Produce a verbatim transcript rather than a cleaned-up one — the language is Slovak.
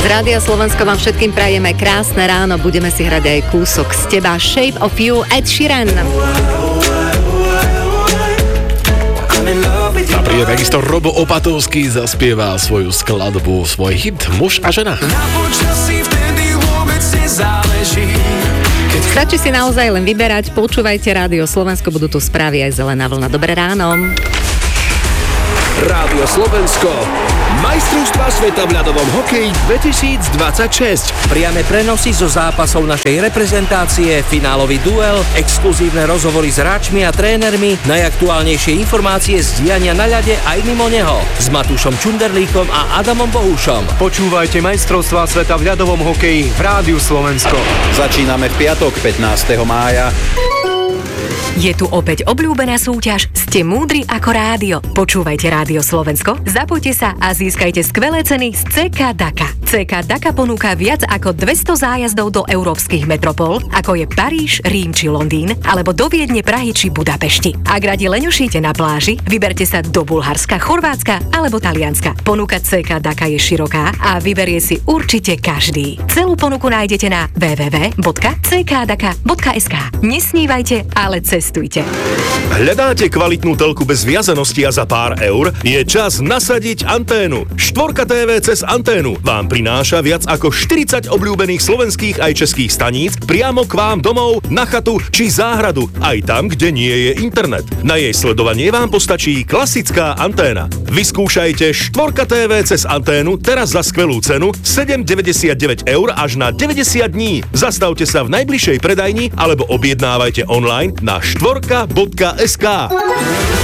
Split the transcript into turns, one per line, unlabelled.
Rádia Slovensko vám všetkým prajeme krásne ráno, budeme si hrať aj kúsok z teba. Shape of You, Ed Sheeran.
A príde takisto Robo Opatovský, zaspieva svoju skladbu, svoj hit Muž a žena.
Stačí si naozaj len vyberať, počúvajte Rádio Slovensko, budú tu správy aj zelená vlna. Dobré ráno.
Rádio Slovensko, majstrovstvá sveta v ľadovom hokeji dvetisícdvadsaťšesť.
Priame prenosy zo zápasov našej reprezentácie, finálový duel, exkluzívne rozhovory s hráčmi a trénermi, najaktuálnejšie informácie z diania na ľade aj mimo neho. S Matúšom Čunderlíkom a Adamom Bohušom.
Počúvajte majstrovstvá sveta v ľadovom hokeji v Rádiu Slovensko.
Začíname v piatok piatnásteho mája.
Je tu opäť obľúbená súťaž Ste múdri ako rádio. Počúvajte Rádio Slovensko, zapojte sa a získajte skvelé ceny z cé ká Daka. cé ká Daka ponúka viac ako dvesto zájazdov do európskych metropol, ako je Paríž, Rím či Londýn, alebo do Viedne, Prahy či Budapešti. Ak radi leňošíte na pláži, vyberte sa do Bulharska, Chorvátska alebo Talianska. Ponuka cé ká Daka je široká a vyberie si určite každý. Celú ponuku nájdete na w w w bodka c k daka bodka es ká. Nesnívajte, ale cestujte.
Hľadáte kvalitnú telku bez viazanosti a za pár eur? Je čas nasadiť anténu. Štvorka té vé cez anténu vám prináša viac ako štyridsať obľúbených slovenských aj českých staníc priamo k vám domov, na chatu či záhradu, aj tam, kde nie je internet. Na jej sledovanie vám postačí klasická anténa. Vyskúšajte Štvorka té vé cez anténu teraz za skvelú cenu sedem deväťdesiatdeväť eur až na deväťdesiat dní. Zastavte sa v najbližšej predajni alebo objednávajte online na štvorka bodka es ká.